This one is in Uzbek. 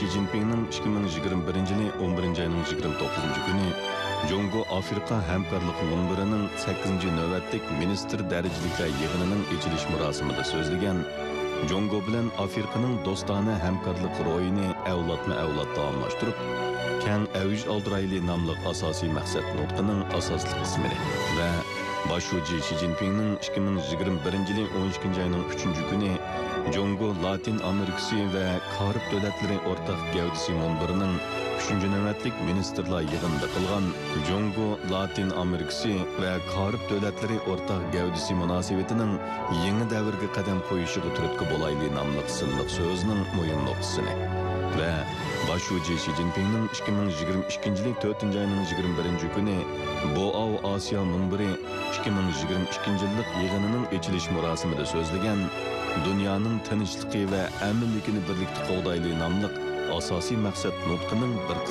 Xi Jinpingning 2021 yili 11 ayning 29 kuni Jongo Afrika Hamkorlik Munbirining 8 navbatlik ministr darajaliklar yig'inining ochilish marosimida so'zlagan Jongo bilan Afrikaning do'stona hamkorlik ro'yini avlodma-avlod davomlashtirib, keng avj oldirayli nomli asosiy maqsad nutqining asosli qismini va Başuji Xi Jinpingning 2021 yili 12 ayning 3 kuni Jongo Latin Amerikasi va Karib davlatlari o'rtaq gavdasi munbirining 3 navbatlik ministrlar yig'inida qilgan Jongo Latin Amerikasi va Karib davlatlari o'rtaq gavdasi munosabatining yangi davrga qadam qo'yishiga turtki bo'layli nomli silliq so'zining muhim nuqtasini va Başuji Xi Jinpingning 2022 yil 4 ayning 21 kuni Boao Asiya munbiri 2022 yillik yig'inining ochilish marosimida so'zlagan dunyoning tinchligi va aminligini birlikda qo'g'dayli nomli asosiy maqsad nutqining bir